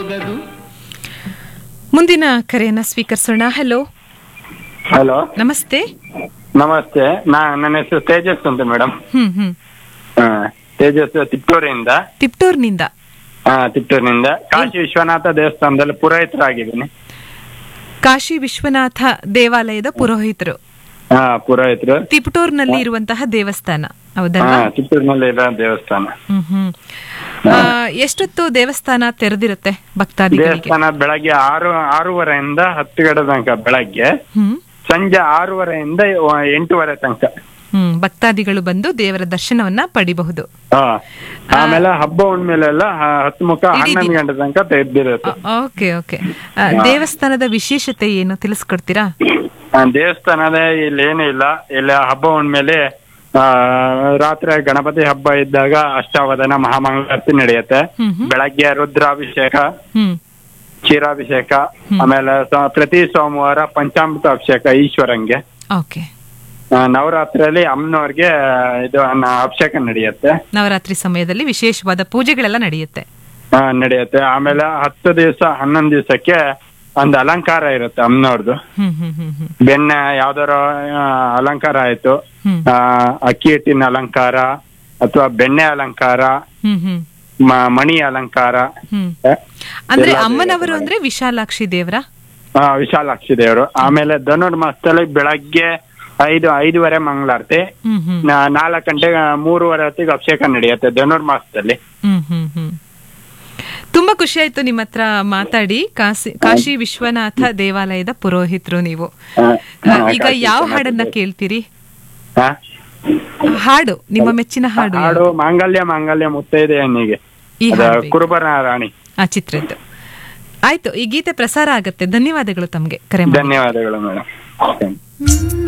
ಹೋಗದು. ಮುಂದಿನ ಕರೆಯನ್ನ ಸ್ವೀಕರಿಸೋಣ. Hello hello, ನಮಸ್ತೆ. ನಮಸ್ತೆ. ನನ್ನ ಹೆಸರು ತೇಜಸ್ ಅಂತ ಮೇಡಮ್. ಹ್ಮ್ ತೇಜಸ್ ತಿಪ್ಟೂರಿಂದ. ತಿಪ್ಟೂರ್ನಿಂದ. ತಿಪ್ಟೂರಿನಿಂದ ಕಾಶಿ ವಿಶ್ವನಾಥ ದೇವಸ್ಥಾನದಲ್ಲಿ ಪುರೋಹಿತರಾಗಿದ್ದೀನಿ. ಕಾಶಿ ವಿಶ್ವನಾಥ ದೇವಾಲಯದ ಪುರೋಹಿತರು. ಪುರೋಹಿತರು. ತಿಪ್ಟೂರ್ನಲ್ಲಿ ಇರುವಂತಹ ದೇವಸ್ಥಾನ ಹೌದಲ್ವಾ? ತಿಪ್ಟೂರಿನಲ್ಲಿ ಇರೋ ದೇವಸ್ಥಾನ. ಎಷ್ಟೊತ್ತು ದೇವಸ್ಥಾನ ತೆರೆದಿರುತ್ತೆ ಭಕ್ತಾದಿಗಳಿಗೆ? ದೇವಸ್ಥಾನ ಬೆಳಗ್ಗೆ 6:30ಯಿಂದ 10 ಗಂಟೆ ತನಕ ಬೆಳಗ್ಗೆ, ಸಂಜೆ 6:30ಯಿಂದ 8:30 ತನಕ ಭಕ್ತಾದಿಗಳು ಬಂದು ದೇವರ ದರ್ಶನವನ್ನ ಪಡಿಬಹುದು. ಆಮೇಲೆ ಹಬ್ಬ ಹುಣ್ಣಿಮೆಲೆಲ್ಲ 10:30 11 ಗಂಟೆ ತನಕ ತೆಗೆದಿರುತ್ತೆ. Okay okay. ದೇವಸ್ಥಾನದ ವಿಶೇಷತೆ ಏನು ತಿಳಿಸ್ಕೊಡ್ತೀರಾ? ದೇವಸ್ಥಾನದ ಇಲ್ಲಿ ಏನೂ ಇಲ್ಲ. ಇಲ್ಲಿ ಹಬ್ಬ ಹುಣ್ಣಿಮೆಲೆ ರಾತ್ರಿ ಗಣಪತಿ ಹಬ್ಬ ಇದ್ದಾಗ ಅಷ್ಟಾವಧಾನ ಮಹಾಮಂಗಳಾರತಿ ನಡೆಯುತ್ತೆ. ಬೆಳಗ್ಗೆ ರುದ್ರಾಭಿಷೇಕ, ಕ್ಷೀರಾಭಿಷೇಕ, ಆಮೇಲೆ ಪ್ರತಿ ಸೋಮವಾರ ಪಂಚಾಮೃತ ಅಭಿಷೇಕ ಈಶ್ವರಂಗೆ. ನವರಾತ್ರಿಯಲ್ಲಿ ಅಮ್ಮನವ್ರಿಗೆ ಇದು ಅಭಿಷೇಕ ನಡೆಯುತ್ತೆ. ನವರಾತ್ರಿ ಸಮಯದಲ್ಲಿ ವಿಶೇಷವಾದ ಪೂಜೆಗಳೆಲ್ಲ ನಡೆಯುತ್ತೆ. ಆಮೇಲೆ 10 ದಿವಸ 11 ದಿವಸಕ್ಕೆ ಒಂದು ಅಲಂಕಾರ ಇರುತ್ತೆ ಅಮ್ಮನವ್ರದ್ದು. ಬೆನ್ನ ಯಾವ್ದಾರ ಅಲಂಕಾರ ಆಯ್ತು, ಅಕ್ಕಿ ಹಿಟ್ಟಿನ ಅಲಂಕಾರ ಅಥವಾ ಬೆಣ್ಣೆ ಅಲಂಕಾರ, ಮಣಿ ಅಲಂಕಾರ. ಅಂದ್ರೆ ಅಮ್ಮನವರು ಅಂದ್ರೆ ವಿಶಾಲಾಕ್ಷಿ ದೇವರ? ವಿಶಾಲಾಕ್ಷಿ ದೇವರು. ಆಮೇಲೆ ಧನುರ್ಮಾಸದಲ್ಲಿ ಬೆಳಗ್ಗೆ 5:05 ಮಂಗಳಾರತಿ, 4 ಗಂಟೆಗೆ 3:30 ಹೊತ್ತಿಗೆ ಅಭಿಷೇಕ ನಡೆಯುತ್ತೆ ಧನುರ್ಮಾಸದಲ್ಲಿ. ತುಂಬಾ ಖುಷಿ ಆಯ್ತು ನಿಮ್ಮ ಹತ್ರ ಮಾತಾಡಿ. ಕಾಶಿ ವಿಶ್ವನಾಥ ದೇವಾಲಯದ ಪುರೋಹಿತರು ನೀವು. ಈಗ ಯಾವ ಹಾಡನ್ನ ಕೇಳ್ತೀರಿ? ಹಾಡು, ನಿಮ್ಮ ಮೆಚ್ಚಿನ ಹಾಡು. ಹಾಡು ಮಾಂಗಲ್ಯ ಮಾಂಗಲ್ಯ ಮುತ್ತೈದೆ ಅನ್ನಿಗೆ, ಕುರುಬರ ರಾಣಿ ಆ ಚಿತ್ರದ್ದು. ಆಯ್ತು, ಈ ಗೀತೆ ಪ್ರಸಾರ ಆಗತ್ತೆ. ಧನ್ಯವಾದಗಳು ತಮ್ಗೆ ಕರೆ ಮಾಡಿ. ಧನ್ಯವಾದಗಳು ಮೇಡಮ್.